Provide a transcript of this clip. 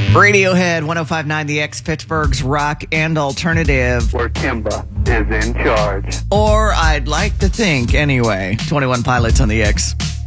Radiohead 1059 The X, Pittsburgh's rock and alternative. Where Kimba is in charge. Or I'd like to think anyway. 21 Pilots on The X.